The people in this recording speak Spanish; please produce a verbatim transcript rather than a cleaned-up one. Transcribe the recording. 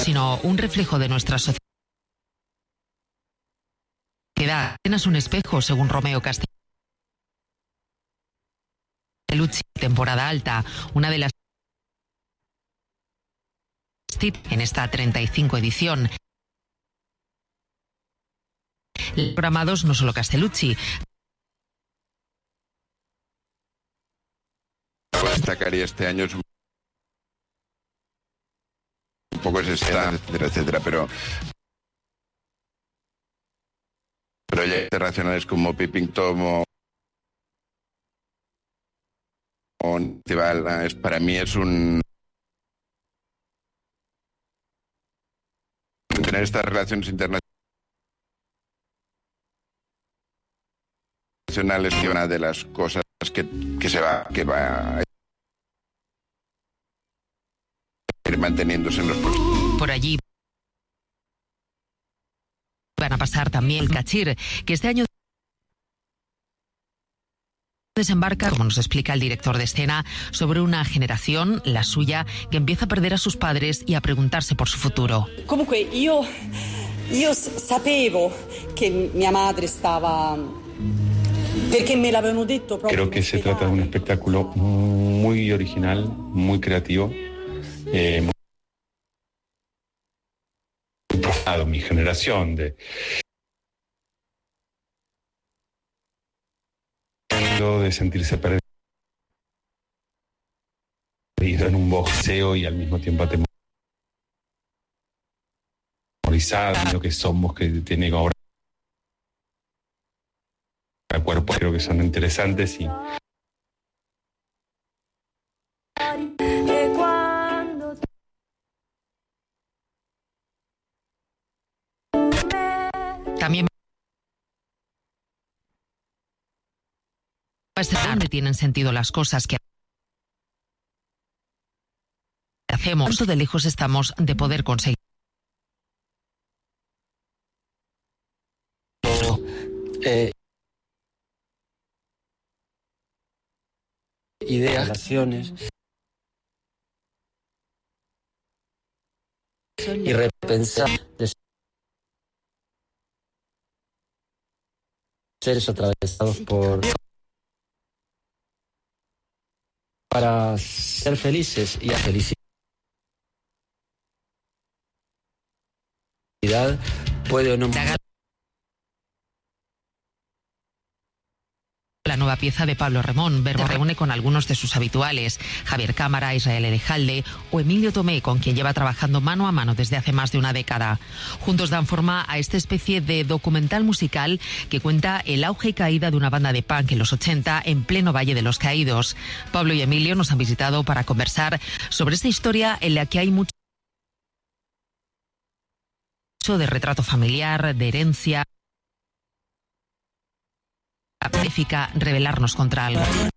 sino un reflejo de nuestra sociedad. Apenas un espejo, según Romeo Castellucci, temporada alta, una de las en esta treinta y cinco edición. Programados no solo Castellucci. Destacaría este año es un poco ese etcétera, etcétera, pero proyectos internacionales como Peeping Tom o, o Festival, es, para mí es un tener estas relaciones internacionales es una de las cosas que, que se va que va a ir manteniéndose en los próximos. Por allí van a pasar también el Cachir, que este año desembarca, como nos explica el director de escena, sobre una generación, la suya, que empieza a perder a sus padres y a preguntarse por su futuro. Comunque io, io sapevo che mia madre stava, perché me l'avevano detto proprio. Creo que se trata de un espectáculo muy original, muy creativo, eh, muy profundo, mi generación de de sentirse perdido en un boxeo y al mismo tiempo atemorizado, lo que somos, que tiene ahora el cuerpo, creo que son interesantes y también donde tienen sentido las cosas que hacemos. ¿Cuánto de lejos estamos de poder conseguir? Eh, ideas, relaciones y repensar de seres atravesados por para ser felices y la felicidad puede o no. La nueva pieza de Pablo Remón. Verbo reúne con algunos de sus habituales, Javier Cámara, Israel Elejalde o Emilio Tomé, con quien lleva trabajando mano a mano desde hace más de una década. Juntos dan forma a esta especie de documental musical que cuenta el auge y caída de una banda de punk en los ochenta en pleno Valle de los Caídos. Pablo y Emilio nos han visitado para conversar sobre esta historia en la que hay mucho de retrato familiar, de herencia, significa rebelarnos contra algo.